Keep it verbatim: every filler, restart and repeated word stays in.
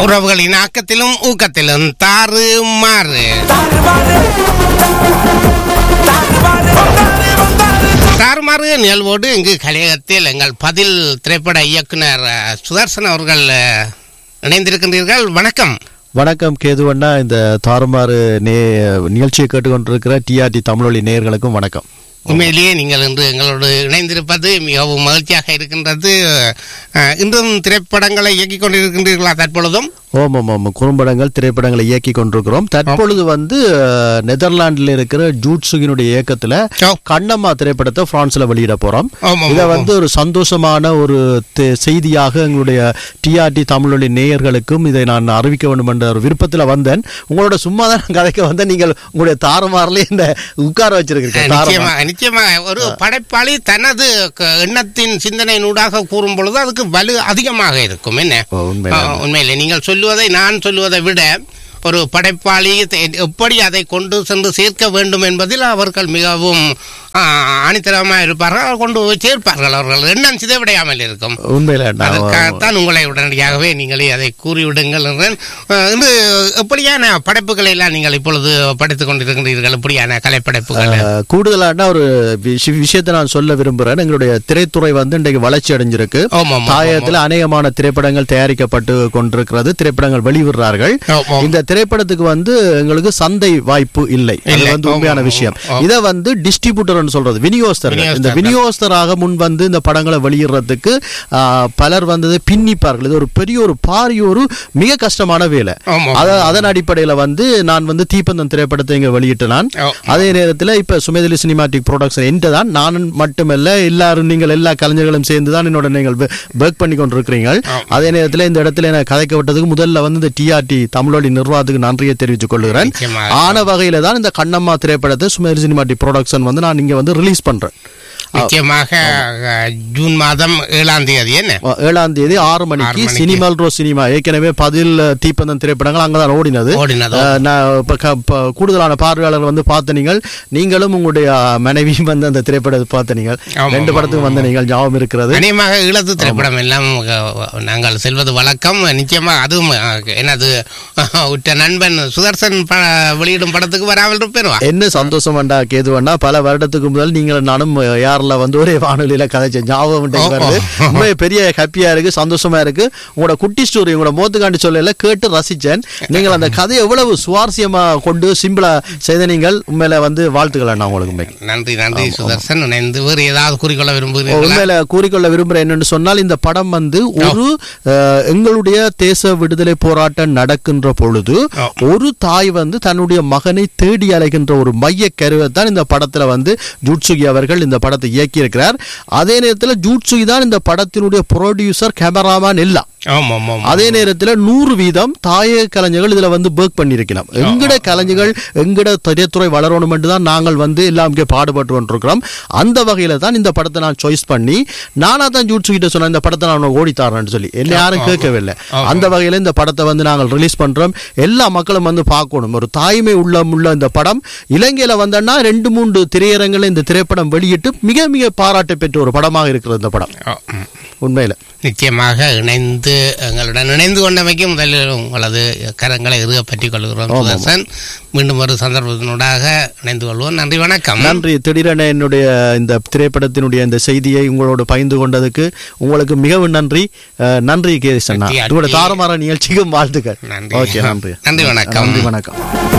உறவுகளின் ஆக்கத்திலும் ஊக்கத்திலும் தாறு மாறு தாறுமாறு நிகழ்வோடு இங்கு கலையகத்தில் எங்கள் பதில் திரைப்பட இயக்குனர் சுதர்சன் அவர்கள் இணைந்திருக்கின்றீர்கள். வணக்கம். வணக்கம் கேதுவண்ணா. இந்த தாறுமாறு நே நிகழ்ச்சியை கேட்டுக்கொண்டிருக்கிற டிஆர்டி தமிழொலி நேயர்களுக்கும் வணக்கம். உண்மையிலேயே நீங்கள் இன்று எங்களோடு இணைந்திருப்பது மிகவும் மகிழ்ச்சியாக இருக்கின்றது. இன்றும் திரைப்படங்களை இயக்கிக் கொண்டிருக்கின்றீர்களா தற்பொழுதும்? ஓம் ஓம் ஓம் குறும்படங்கள் திரைப்படங்களை இயக்கி கொண்டிருக்கிறோம். தற்பொழுது வந்து நெதர்லாண்டில் இருக்கிற ஜூட்சுகினுடைய இயக்கத்துல கண்ணம்மா திரைப்படத்தை பிரான்ஸ்ல வெளியிட போறோம். இதை வந்து ஒரு சந்தோஷமான ஒரு செய்தியாக எங்களுடைய டிஆர்டி தமிழொலி நேயர்களுக்கும் இதை நான் அறிவிக்க வேண்டும் என்ற ஒரு விருப்பத்தில் வந்தேன். உங்களோட சும்மா தான் கதைக்க வந்தேன். நீங்கள் உங்களுடைய தாறுமாறுல இந்த உட்கார வச்சிருக்கீங்க. நிச்சயமாக ஒரு படைப்பாளி தனது எண்ணத்தின் சிந்தனையினூடாக கூறும் பொழுது அதுக்கு வலு அதிகமாக இருக்கும். என்ன உண்மையிலே நீங்கள் சொல்லுவதை நான் சொல்லுவதை விட ஒரு படைப்பாளி எப்படி அதை கொண்டு சென்று சேர்க்க வேண்டும் என்பதில் அவர்கள் மிகவும் அணித்தரமாக இருப்பார்கள். கொண்டு போய் சேர்ப்பார்கள். அவர்கள் எண்ணம் சிதைவிடையாமல் இருக்கும். அதுக்காகத்தான் உங்களை உடனடியாகவே நீங்களே அதை கூறிவிடுங்கள் என்றேன். இன்று எப்படியான படைப்புகளை எல்லாம் நீங்கள் இப்பொழுது படித்துக் கொண்டிருக்கின்றீர்கள்? எப்படியான கலைப்படைப்புகள்? கூடுதலான ஒரு விஷயத்தை நான் சொல்ல விரும்புகிறேன். எங்களுடைய திரைத்துறை வந்து இன்றைக்கு வளர்ச்சி அடைஞ்சிருக்கு. தாயத்தில் அநேகமான திரைப்படங்கள் தயாரிக்கப்பட்டு கொண்டிருக்கிறது. திரைப்படங்கள் வெளிவிடுறார்கள். இந்த திரைப்படத்துக்கு வந்து எங்களுக்கு சந்தை வாய்ப்பு இல்லை. அது வந்து உண்மையான விஷயம். இதை வந்து டிஸ்ட்ரிபியூட்டர் சொல்றது விநியோகஸ்தர். இந்த விநியோகஸ்தராக முன் வந்து இந்த படங்களை வெளியிடுறதுக்கு பலர் வந்தது பின்னிப்பார்கள். இது ஒரு பெரிய ஒரு பாரிய ஒரு மிக கஷ்டமான வேலை. அதன் அடிப்படையில் வந்து நான் வந்து தீப்பந்தம் திரைப்படத்தை இங்க வெளியிட்டு நான் அதே நேரத்தில் இப்ப சுமேதலி சினிமாட்டிக் ப்ரொடக்ஷன் என்ற தான் நான் மட்டுமல்ல எல்லாரும் நீங்கள் எல்லா கலைஞர்களும் சேர்ந்து தான் என்னோட நீங்கள் ஒர்க் பண்ணி கொண்டிருக்கிறீர்கள். அதே நேரத்தில் இந்த இடத்துல எனக்கு கதைக்க விட்டதுக்கு முதல்ல வந்து இந்த டிஆர்டி தமிழொலி நிர்வாகத்துக்கு நன்றியை தெரிவித்துக் கொள்கிறேன். ஆன வகையில தான் இந்த கண்ணம்மா திரைப்படத்தை சுமேதலி சினிமாட்டிக் ப்ரொடக்ஷன் வந்து நான் இங்க வந்து ரிலீஸ் பண்றேன். நிச்சயமாக ஜூன் மாதம் ஏழாம் தேதி என்ன ஏழாம் தேதி ஆறு மணிக்கு சினிமல் ரோ சினிமா ஏற்கனவே பதில் தீப்பந்தம் திரைப்படங்கள் அங்கதான் ஓடினது. கூடுதலான பார்வையாளர்கள் வந்து பார்த்த நீங்கள் நீங்களும் உங்களுடைய மனைவியும் வந்து அந்த திரைப்படத்தை பார்த்த நீங்கள் ரெண்டு படத்துக்கும் வந்த நீங்கள் ஞாபகம் இருக்கிறது. அநேகமாக ஈழத்து திரைப்படம் எல்லாம் நாங்கள் செல்வது வழக்கம். நிச்சயமாக அதுவும் எனது உற்ற நண்பன் சுதர்சன் வெளியிடும் படத்துக்கு வராமல் இருப்பேன். என்ன சந்தோஷம் வேண்டா கேது வேண்டா. பல வருடத்துக்கு முதல் நீங்கள் நானும் யார் வந்து ஒரே வானொலியில கதைச்ச ஞாபகம் பெரிய ஹாப்பியா இருக்கு, சந்தோஷமா இருக்கு. உங்களோட குட்டி ஸ்டோரி உங்களோட மோத்துக்காண்டி சொல்லல கேட்டு ரசிச்சேன். நீங்கள் அந்த கதையை எவ்வளவு சுவாரஸ்யமா கொண்டு சிம்பிளா செய்த நீங்கள் உண்மையில வந்து வாழ்த்துக்கள். உங்களுக்கு நன்றி நன்றி சுதர்சன். வேறு ஏதாவது கூறிக்கொள்ள விரும்புகிறேன்? உண்மையில கூறிக்கொள்ள விரும்புகிறேன் என்னன்னு சொன்னால் இந்த படம் வந்து ஒரு எங்களுடைய தேச விடுதலை போராட்டம் நடக்கின்ற பொழுது ஒரு தாய் வந்து தன்னுடைய மகனை தேடி அலைகின்ற ஒரு மைய கருவை தான் இந்த படத்துல வந்து ஜூட்சுகி அவர்கள் இந்த படத்தை இயக்கி இருக்கிறார். அதே நேரத்தில் ஜூட்சுகி தான் இந்த படத்தினுடைய ப்ரொடியூசர், கேமராமேன் எல்லாம். அதே நேரத்தில் நூறு வீதம் தாயக கலைஞர்கள் இதுல வந்து ஒர்க் பண்ணிருக்கிறோம். எங்கட கலைஞர்கள் எங்கட திரைத்துறை வளரணும் என்று தான் நாங்கள் வந்து எல்லாம் இங்கே பாடுபட்டு கொண்டிருக்கிறோம். அந்த வகையில தான் இந்த படத்தை நான் சாய்ஸ் பண்ணி நானா தான் ஜூட்சு கிட்ட சொன்னேன் இந்த படத்தை நான் ஓடித்தாரேன்னு சொல்லி. என்ன யாரும் கேட்கவில்லை. அந்த வகையில இந்த படத்தை வந்து நாங்கள் ரிலீஸ் பண்றோம். எல்லா மக்களும் வந்து பார்க்கணும். ஒரு தாய்மை உள்ள உள்ள இந்த படம் இலங்கையில வந்தோன்னா ரெண்டு மூன்று திரையரங்கில் இந்த திரைப்படம் வெளியிட்டு மிக மிக பாராட்டு பெற்ற ஒரு படமாக இருக்கிறது இந்த படம். உண்மையில நிச்சயமாக இணைந்து எங்களுடன் இணைந்து கொண்டமைக்கு முதலில் உங்களது கரங்களை இறுக பற்றிக் கொள்கிறோம் சுதர்சன். மீண்டும் ஒரு சந்தர்ப்பத்தினூடாக இணைந்து கொள்வோம். நன்றி, வணக்கம். நன்றி. திடீரென என்னுடைய இந்த திரைப்படத்தினுடைய இந்த செய்தியை உங்களோடு பகிர்ந்து கொண்டதுக்கு உங்களுக்கு மிகவும் நன்றி. நன்றி கேசண்ணா. இதோட தாறுமாற நிகழ்ச்சிக்கும் வாழ்த்துக்கள். நன்றி. நன்றி, வணக்கம். நன்றி, வணக்கம்.